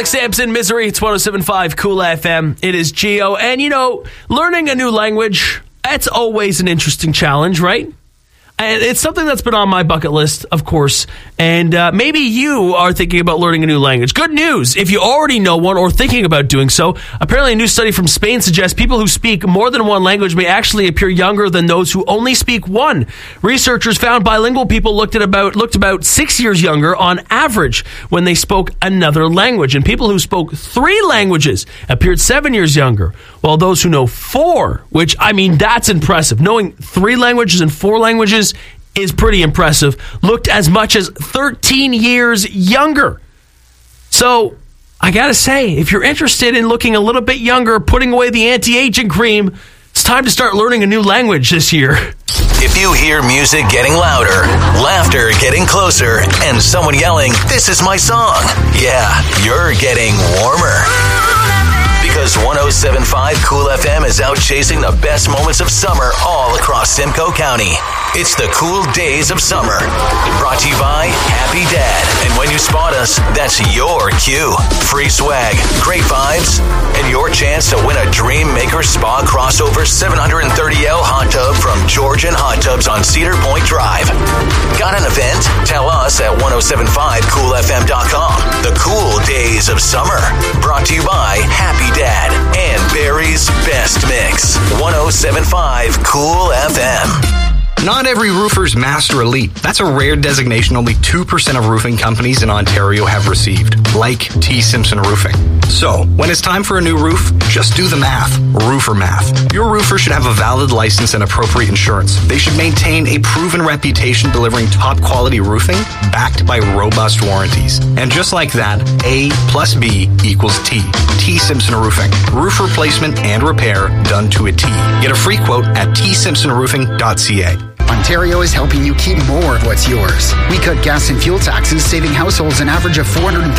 Alex Sampson, Misery. It's 107.5 Cool FM. It is Geo. And, learning a new language, that's always an interesting challenge, right? And it's something that's been on my bucket list, of course. And maybe you are thinking about learning a new language. Good news. If you already know one or thinking about doing so, apparently a new study from Spain suggests people who speak more than one language may actually appear younger than those who only speak one. Researchers found bilingual people looked about 6 years younger on average when they spoke another language. And people who spoke 3 languages appeared 7 years younger. While those who know 4, which, that's impressive. Knowing 3 languages and 4 languages is pretty impressive, looked as much as 13 years younger. So, I gotta say, if you're interested in looking a little bit younger, putting away the anti-aging cream, it's time to start learning a new language this year. If you hear music getting louder, laughter getting closer, and someone yelling, "This is my song," yeah, you're getting warmer. Because 107.5 Cool FM is out chasing the best moments of summer all across Simcoe County. It's the cool days of summer. Brought to you by Happy Dad. And when you spot us, that's your cue. Free swag, great vibes, and your chance to win a Dream Maker Spa Crossover 730L hot tub from Georgian Hot Tubs on Cedar Point Drive. Got an event? Tell us at 1075coolfm.com. The cool days of summer. Brought to you by Happy Dad and Barry's Best Mix. 107.5 Cool FM. Not every roofer's Master Elite. That's a rare designation only 2% of roofing companies in Ontario have received, like T. Simpson Roofing. So, when it's time for a new roof, just do the math. Roofer math. Your roofer should have a valid license and appropriate insurance. They should maintain a proven reputation delivering top quality roofing, backed by robust warranties. And just like that, A plus B equals T. T. Simpson Roofing. Roof replacement and repair done to a T. Get a free quote at tsimpsonroofing.ca. Ontario is helping you keep more of what's yours. We cut gas and fuel taxes, saving households an average of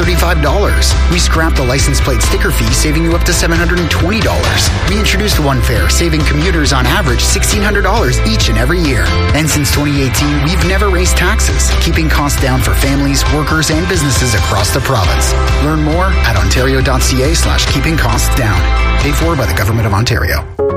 $435. We scrapped the license plate sticker fee, saving you up to $720. We introduced One Fare, saving commuters on average $1,600 each and every year. And since 2018, we've never raised taxes, keeping costs down for families, workers, and businesses across the province. Learn more at ontario.ca/keeping costs down. Paid for by the Government of Ontario.